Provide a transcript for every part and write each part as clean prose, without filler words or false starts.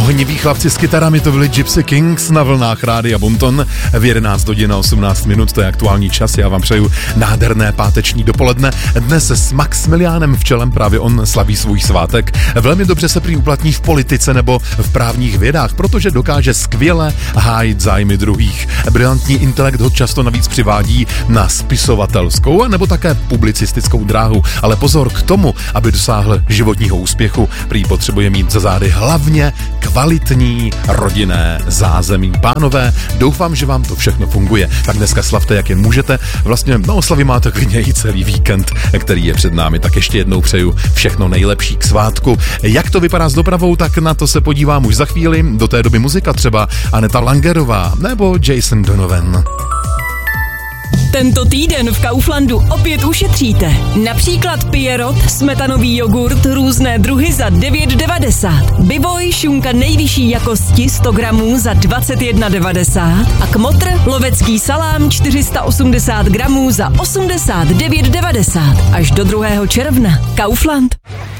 Ohniví chlapci s kytarami, to byli Gypsy Kings na vlnách Rádia Bonton v 11 hodin a 18 minut, to je aktuální čas. Já vám přeju nádherné páteční dopoledne. Dnes s Maxmiliánem v čelem, právě on slaví svůj svátek. Velmi dobře se prý uplatní v politice nebo v právních vědách, protože dokáže skvěle hájit zájmy druhých. Brilantní intelekt ho často navíc přivádí na spisovatelskou nebo také publicistickou dráhu. Ale pozor, k tomu, aby dosáhl životního úspěchu, prý potřebuje mít za zády hlavně kvalitní rodinné zázemí. Pánové, doufám, že vám to všechno funguje. Tak dneska slavte, jak jen můžete. Vlastně na oslavy máte klidně i celý víkend, který je před námi. Tak ještě jednou přeju všechno nejlepší k svátku. Jak to vypadá s dopravou, tak na to se podívám už za chvíli. Do té doby muzika, třeba Aneta Langerová nebo Jason Donovan. Tento týden v Kauflandu opět ušetříte. Například Pierrot, smetanový jogurt, různé druhy za 9,90. Bivoj, šunka nejvyšší jakosti 100 gramů za 21,90. A Kmotr, lovecký salám 480 gramů za 89,90. Až do 2. června. Kaufland.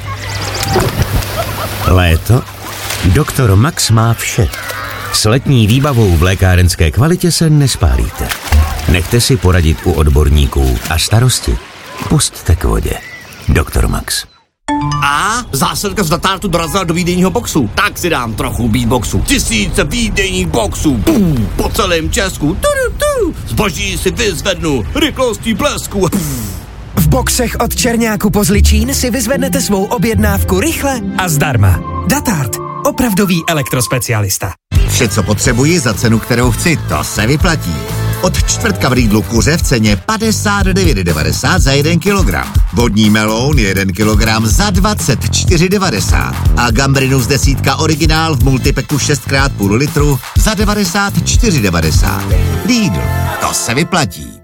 Léto? Doktor Max má vše. S letní výbavou v lékárenské kvalitě se nespálíte. Nechte si poradit u odborníků a starosti pusťte k vodě. Doktor Max. A zásilka z Datartu dorazila do výdejního boxu. Tak si dám trochu beatboxu. Tisíce výdejních boxů. Po celém Česku. Zboží si vyzvednu rychlostí blesku. V boxech od Černáku po Zličín si vyzvednete svou objednávku rychle a zdarma. Datart. Opravdový elektrospecialista. Vše, co potřebuji za cenu, kterou chci, to se vyplatí. Od čtvrtka v Lidlu kuře v ceně 59,90 za 1 kilogram. Vodní meloun 1 kilogram za 24,90. A gambrinus 10 originál v multipeku 6x půl litru za 94,90. Lidl, to se vyplatí.